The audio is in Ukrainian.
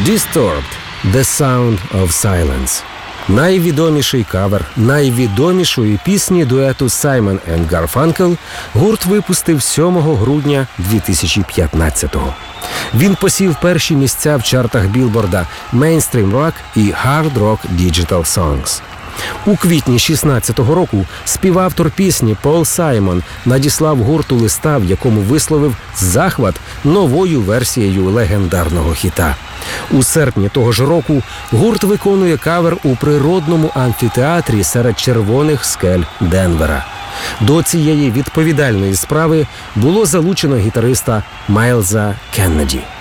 Disturbed – The Sound of Silence. Найвідоміший кавер найвідомішої пісні дуету Simon & Garfunkel гурт випустив 7 грудня 2015-го. Він посів перші місця в чартах Білборда Mainstream Rock і Hard Rock Digital Songs. У квітні 16-го року співавтор пісні Пол Саймон надіслав гурту листа, в якому висловив захват новою версією легендарного хіта. У серпні того ж року гурт виконує кавер у природному амфітеатрі серед червоних скель Денвера. До цієї відповідальної справи було залучено гітариста Майлза Кеннеді.